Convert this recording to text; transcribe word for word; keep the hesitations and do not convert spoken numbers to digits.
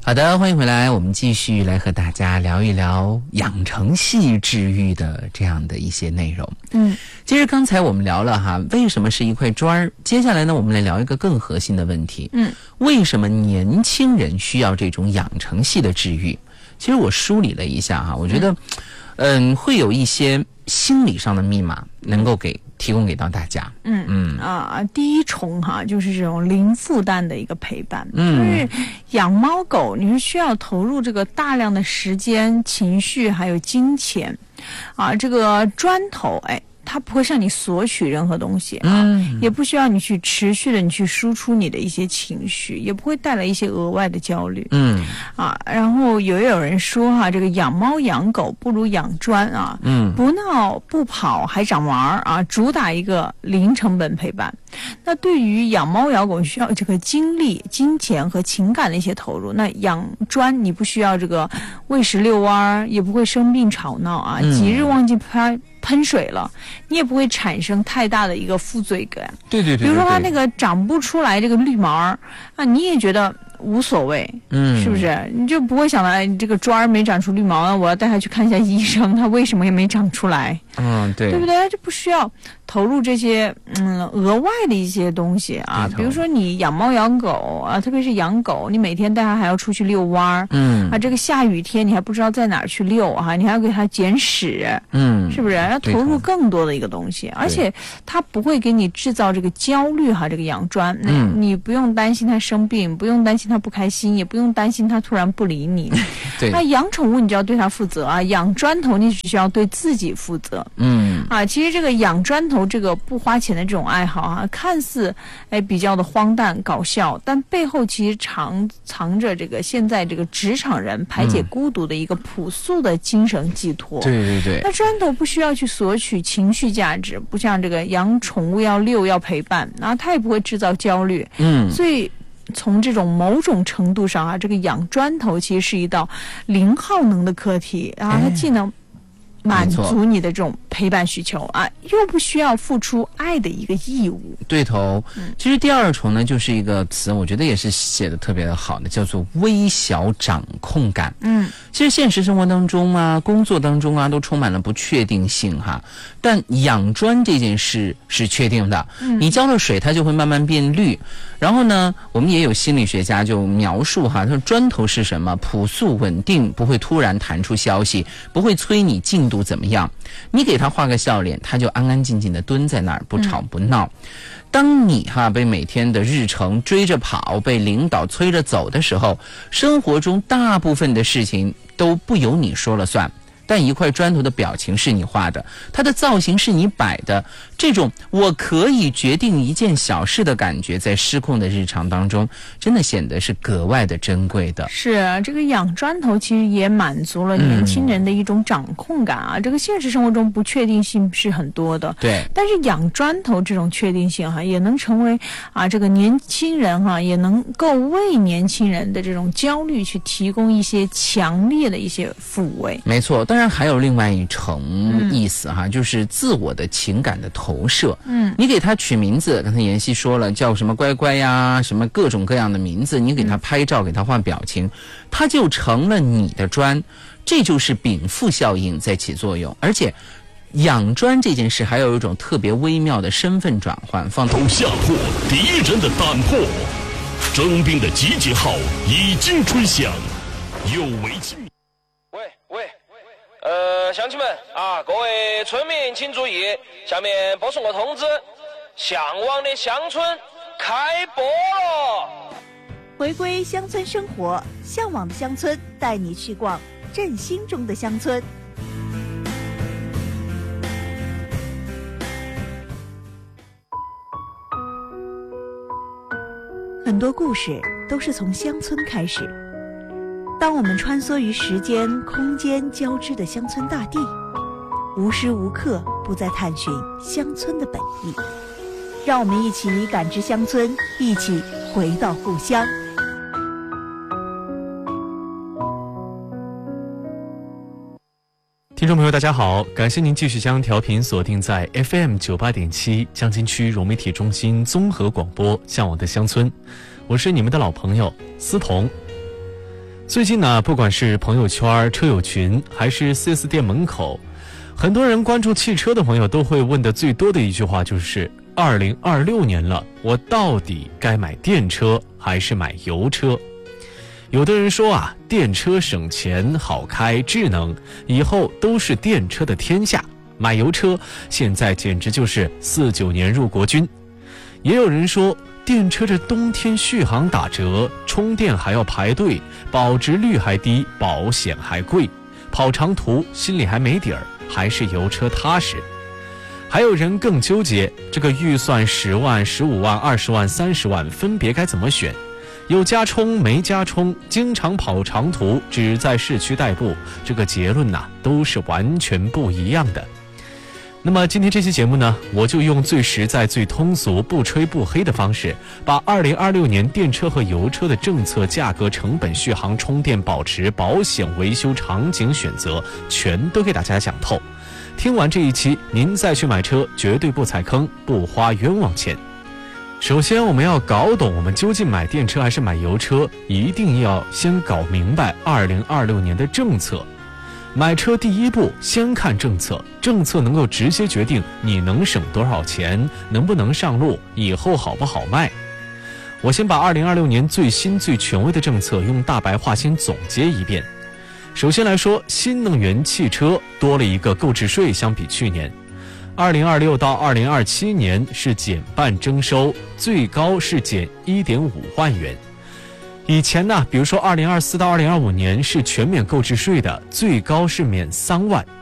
好的，欢迎回来，我们继续来和大家聊一聊养成系治愈的这样的一些内容。 嗯， 其实刚才我们聊了哈，为什么是一块砖儿？接下来呢，我们来聊一个更核心的问题。 嗯， 为什么年轻人需要这种养成系的治愈？其实我梳理了一下哈，我觉得，嗯，嗯会有一些心理上的密码能够给提供给到大家。 嗯嗯啊，第一重哈，就是这种零负担的一个陪伴。嗯，就是养猫狗，你是需要投入这个大量的时间、情绪还有金钱，啊，这个砖头，哎。它不会向你索取任何东西啊，嗯、也不需要你去持续的你去输出你的一些情绪，也不会带来一些额外的焦虑。嗯，啊，然后有有人说哈、啊，这个养猫养狗不如养砖啊，嗯，不闹不跑还长玩啊，主打一个零成本陪伴。那对于养猫养狗需要这个精力、金钱和情感的一些投入，那养砖你不需要这个喂食遛弯，也不会生病吵闹啊，嗯、几日忘记拍。喷水了，你也不会产生太大的一个负罪感。 对对 对, 对, 对， 比如说它那个长不出来这个绿毛啊，你也觉得无所谓，嗯，是不是？你就不会想到，哎，你这个砖儿没长出绿毛，我要带它去看一下医生，它为什么也没长出来？嗯，对，对不对？就不需要投入这些嗯额外的一些东西啊。比如说你养猫养狗啊，特别是养狗，你每天带它还要出去遛弯儿，嗯啊，这个下雨天你还不知道在哪儿去遛哈、啊，你还要给它捡屎，嗯，是不是？要投入更多的一个东西，而且它不会给你制造这个焦虑哈。这个养砖，嗯，你不用担心它生病，不用担心它不开心，也不用担心它突然不理你。对，那养宠物你就要对它负责啊，养砖头你只需要对自己负责。嗯啊，其实这个养砖头这个不花钱的这种爱好啊，看似哎比较的荒诞搞笑，但背后其实藏藏着这个现在这个职场人排解孤独的一个朴素的精神寄托。 对对对。 那砖头不需要去索取情绪价值，不像这个养宠物要遛要陪伴，然后它也不会制造焦虑。嗯，所以。从这种某种程度上啊，这个养砖头其实是一道零耗能的课题，然后它既能满足你的这种陪伴需求啊，又不需要付出爱的一个义务。 对头，其实第二重呢，就是一个词，我觉得也是写的特别的好的，叫做微小掌控感。嗯，其实现实生活当中啊，工作当中啊，都充满了不确定性哈。但养砖这件事是确定的，嗯、你浇了水，它就会慢慢变绿。然后呢，我们也有心理学家就描述哈，他说砖头是什么？朴素稳定，不会突然弹出消息，不会催你进度怎么样。你给他画个笑脸，他就安安静静的蹲在那儿，不吵不闹。嗯、当你哈被每天的日程追着跑，被领导催着走的时候，生活中大部分的事情都不由你说了算。但一块砖头的表情是你画的，它的造型是你摆的，这种我可以决定一件小事的感觉，在失控的日常当中，真的显得是格外的珍贵的。 是啊，这个养砖头其实也满足了年轻人的一种掌控感啊。嗯、这个现实生活中不确定性是很多的， 对。 但是养砖头这种确定性哈、啊，也能成为啊这个年轻人哈、啊，也能够为年轻人的这种焦虑去提供一些强烈的一些抚慰。 没错，但当然还有另外一层意思哈、嗯，就是自我的情感的投射。嗯，你给他取名字，刚才妍希说了，叫什么乖乖呀，什么各种各样的名字，你给他拍照，给他画表情，他就成了你的砖，这就是禀赋效应在起作用。而且养砖这件事还有一种特别微妙的身份转换，放都吓破敌人的胆魄，征兵的集结号已经吹响，有为亲。 喂喂，呃，乡亲们啊，各位村民请注意，下面播送个通知，向往的乡村开播了。 回归乡村生活，向往的乡村带你去逛振兴中的乡村。很多故事都是从乡村开始。当我们穿梭于时间、空间交织的乡村大地，无时无刻不在探寻乡村的本意。让我们一起感知乡村，一起回到故乡。 听众朋友大家好，感谢您继续将调频锁定在 F M 九八点七江津区融媒体中心综合广播向往的乡村，我是你们的老朋友思彤。 最近呢，不管是朋友圈、车友群，还是 四 S 店门口，很多人关注汽车的朋友都会问的最多的一句话就是二零二六年了，我到底该买电车还是买油车？有的人说啊，电车省钱、好开、智能，以后都是电车的天下，买油车现在简直就是四九年入国军。也有人说，电车这冬天续航打折，充电还要排队，保值率还低，保险还贵，跑长途心里还没底儿，还是油车踏实。还有人更纠结，这个预算十万、十五万、二十万、三十万分别该怎么选？有加充没加充，经常跑长途，只在市区代步，这个结论呐、啊，都是完全不一样的。那么今天这期节目呢，我就用最实在、最通俗、不吹不黑的方式，把二零二六年电车和油车的政策、价格、成本、续航、充电、保值、保险、维修、场景选择，全都给大家讲透。听完这一期，您再去买车绝对不踩坑，不花冤枉钱。首先我们要搞懂我们究竟买电车还是买油车，一定要先搞明白二零二六年的政策。买车第一步先看政策，政策能够直接决定你能省多少钱，能不能上路，以后好不好卖。我先把二零二六年最新最权威的政策用大白话先总结一遍。首先来说，新能源汽车多了一个购置税，相比去年二零二六到二零二七年是减半征收，最高是减 一点五万元。以前呢，比如说二零二四到二零二五年是全免购置税的，最高是免三万，